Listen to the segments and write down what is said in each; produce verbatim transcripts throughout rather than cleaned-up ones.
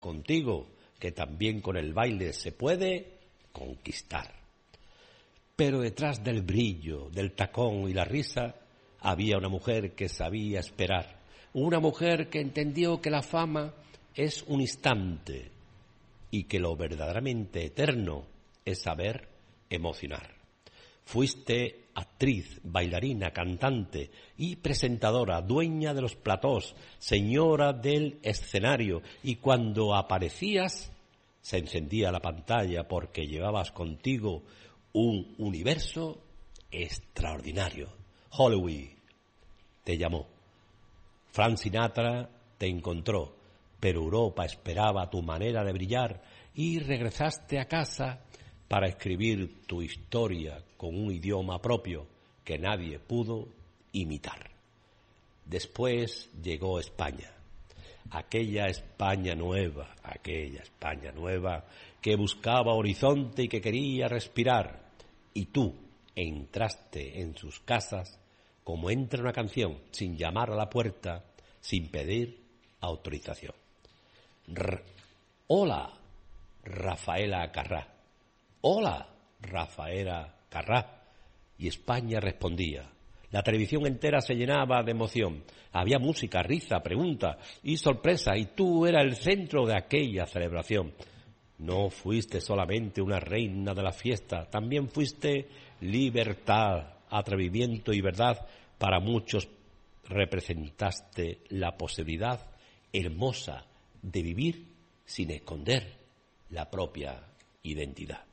contigo, que también con el baile se puede conquistar. Pero detrás del brillo, del tacón y la risa, había una mujer que sabía esperar, una mujer que entendió que la fama es un instante y que lo verdaderamente eterno es saber emocionar. Fuiste actriz, bailarina, cantante y presentadora, dueña de los platós, señora del escenario, y cuando aparecías se encendía la pantalla porque llevabas contigo un universo extraordinario. Hollywood te llamó, Frank Sinatra te encontró, pero Europa esperaba tu manera de brillar y regresaste a casa para escribir tu historia con un idioma propio que nadie pudo imitar. Después llegó España, aquella España nueva, aquella España nueva que buscaba horizonte y que quería respirar, y tú entraste en sus casas como entra una canción, sin llamar a la puerta, sin pedir autorización. R- Hola, Rafaela Carrà. Hola, Rafaela Carrà. Y España respondía. La televisión entera se llenaba de emoción. Había música, risa, pregunta y sorpresa, y tú eras el centro de aquella celebración. No fuiste solamente una reina de la fiesta, también fuiste libertad, atrevimiento y verdad. Para muchos representaste la posibilidad hermosa de vivir sin esconder la propia identidad.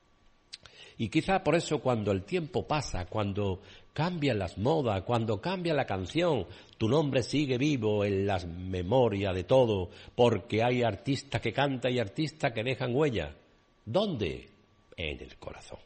Y quizá por eso cuando el tiempo pasa, cuando cambian las modas, cuando cambia la canción, tu nombre sigue vivo en las memorias de todo, porque hay artistas que cantan y artistas que dejan huella. ¿Dónde? En el corazón.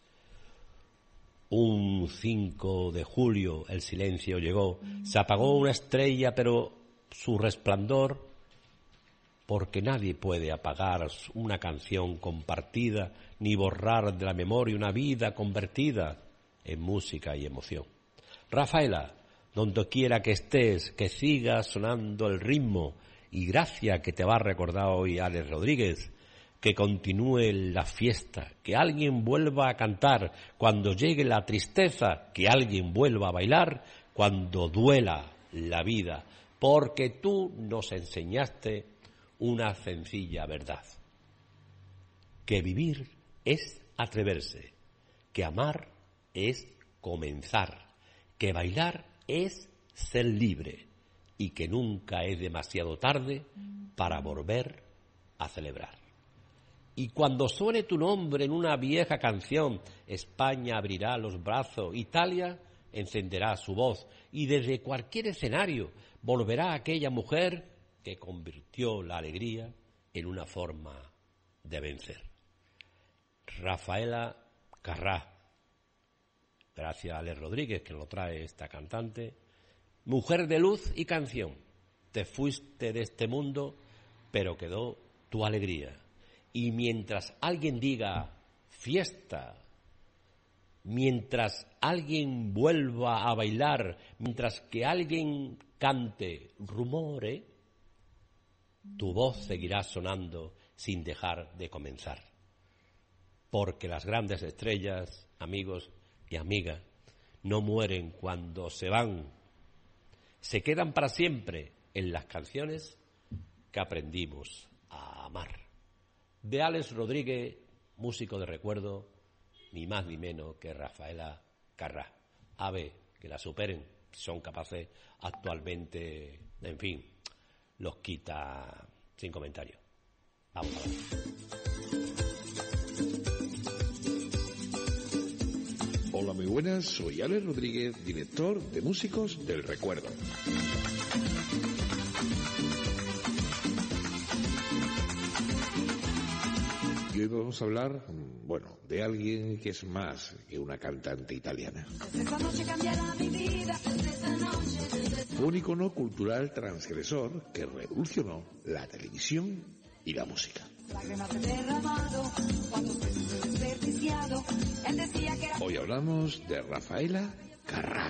Un cinco de julio el silencio llegó, se apagó una estrella, pero su resplandor, porque nadie puede apagar una canción compartida, ni borrar de la memoria una vida convertida en música y emoción. Rafaela, donde quiera que estés, que siga sonando el ritmo, y gracias que te va a recordar hoy Alex Rodríguez, que continúe la fiesta, que alguien vuelva a cantar cuando llegue la tristeza, que alguien vuelva a bailar cuando duela la vida, porque tú nos enseñaste una sencilla verdad, que vivir es atreverse, que amar es comenzar, que bailar es ser libre y que nunca es demasiado tarde para volver a celebrar. Y cuando suene tu nombre en una vieja canción, España abrirá los brazos, Italia encenderá su voz y desde cualquier escenario volverá aquella mujer que convirtió la alegría en una forma de vencer. Rafaela Carrà, gracias a Alex Rodríguez que lo trae esta cantante, mujer de luz y canción, te fuiste de este mundo, pero quedó tu alegría. Y mientras alguien diga fiesta, mientras alguien vuelva a bailar, mientras que alguien cante rumore, tu voz seguirá sonando sin dejar de comenzar. Porque las grandes estrellas, amigos y amigas, no mueren cuando se van. Se quedan para siempre en las canciones que aprendimos a amar. De Alex Rodríguez, músico de recuerdo, ni más ni menos que Rafaela Carrà. A ver, que la superen, son capaces actualmente, en fin, los quita sin comentario. Vamos a ver. Hola, muy buenas, soy Alex Rodríguez, director de Músicos del Recuerdo. Y hoy vamos a hablar, bueno, de alguien que es más que una cantante italiana. Fue un icono cultural transgresor que revolucionó la televisión y la música. Hoy hablamos de Rafaela Carrà.